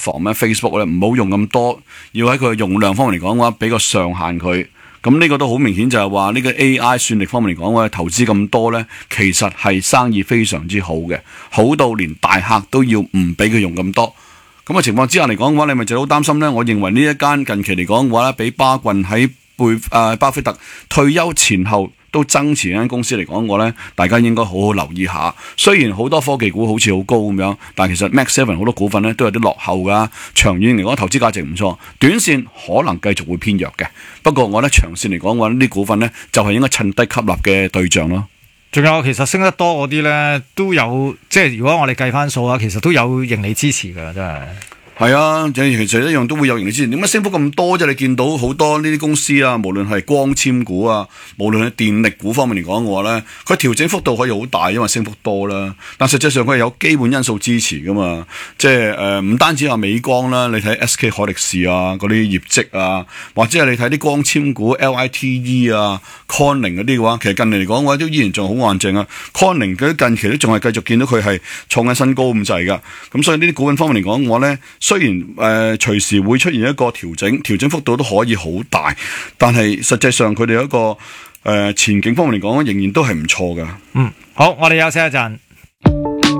妨咧 Facebook 咧唔好用咁多，要喺佢嘅用量方面嚟講嘅話，俾個上限佢。咁呢個都好明顯就係話呢個 AI 算力方面嚟講，我哋投資咁多咧，其實係生意非常之好嘅，好到連大客都要唔俾佢用咁多。咁嘅情況之下嚟講嘅話，你咪就好擔心咧。我認為呢一間近期嚟講嘅話咧，比巴郡喺巴菲特退休前後都增持間公司嚟講，我咧大家應該好好留意下。雖然好多科技股好似好高咁樣，但其實 Max 7好多股份咧都有啲落後噶。長遠嚟講，投資價值唔錯，短線可能繼續會偏弱嘅。不過我覺得長線嚟講嘅話，呢啲股份咧就係應該趁低吸納嘅對象咯。 仲有其實升得多嗰啲咧都有，即係如果我哋計翻數啊，其實都有盈利支持㗎，真係。 係啊，其實一樣都會有盈利支持。點解升幅咁多啫？你見到好多呢啲公司啊，無論係光纖股啊，無論係電力股方面嚟講嘅話咧，佢調整幅度可以好大，因為升幅多啦。但實際上佢係有基本因素支持噶嘛。即係唔單止話美光啦，你睇 SK 海力士啊嗰啲業績啊，或者係你睇啲光纖股 LITE 啊、Corning 嗰啲嘅話，其實近年嚟講嘅話都依然仲好硬淨啊。Corning 嗰啲近期都仲係繼續見到佢係創緊新高咁滯㗎。咁所以呢啲股份方面嚟講，我咧。雖然隨時會出現一個調整幅度都可以好大，但係實際上佢哋有一個前景方面嚟講，仍然都係唔錯㗎。 好，我哋休息一陣。